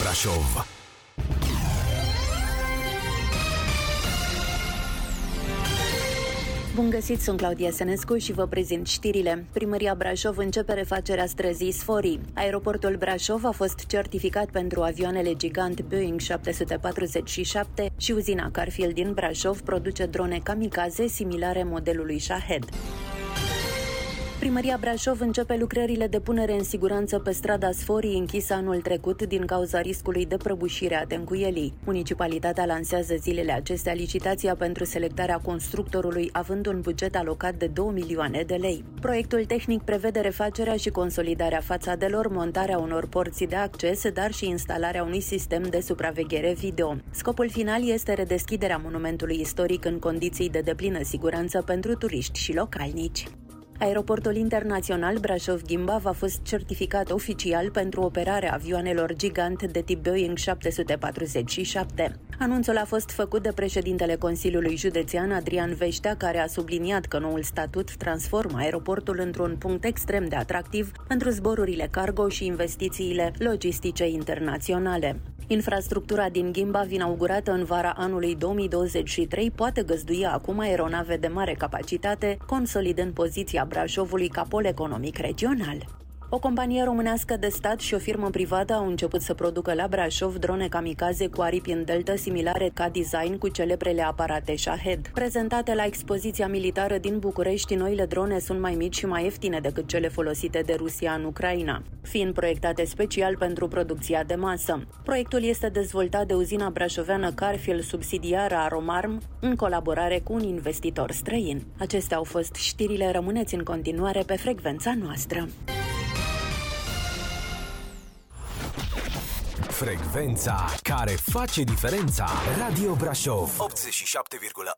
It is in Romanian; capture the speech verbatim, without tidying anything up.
Brașov. Bun găsit, sunt Claudia Senescu și vă prezint știrile. Primăria Brașov începe refacerea străzii Sforii. Aeroportul Brașov a fost certificat pentru avioanele gigant Boeing șapte sute patruzeci și șapte și uzina Carfield din Brașov produce drone kamikaze similare modelului Shahed. Primăria Brașov începe lucrările de punere în siguranță pe strada Sforii, închisă anul trecut din cauza riscului de prăbușire a tencuielii. Municipalitatea lansează zilele acestea licitația pentru selectarea constructorului, având un buget alocat de două milioane de lei. Proiectul tehnic prevede refacerea și consolidarea fațadelor, montarea unor porți de acces, dar și instalarea unui sistem de supraveghere video. Scopul final este redeschiderea monumentului istoric în condiții de deplină siguranță pentru turiști și localnici. Aeroportul internațional Brașov-Ghimbaf a fost certificat oficial pentru operarea avioanelor gigant de tip Boeing șapte sute patruzeci și șapte. Anunțul a fost făcut de președintele Consiliului Județean, Adrian Veștea, care a subliniat că noul statut transformă aeroportul într-un punct extrem de atractiv pentru zborurile cargo și investițiile logistice internaționale. Infrastructura din Ghimbaf, inaugurată în vara anului două mii douăzeci și trei, poate găzdui acum aeronave de mare capacitate, consolidând poziția Brașovului ca pol economic regional. O companie românească de stat și o firmă privată au început să producă la Brașov drone kamikaze cu aripi în deltă similare ca design cu celebrele aparate Shahed. Prezentate la expoziția militară din București, noile drone sunt mai mici și mai ieftine decât cele folosite de Rusia în Ucraina, fiind proiectate special pentru producția de masă. Proiectul este dezvoltat de uzina brașoveană Carfield, subsidiară a Romarm, în colaborare cu un investitor străin. Acestea au fost știrile, rămâneți în continuare pe frecvența noastră. Frecvența care face diferența. Radio Brașov optzeci și șapte virgulă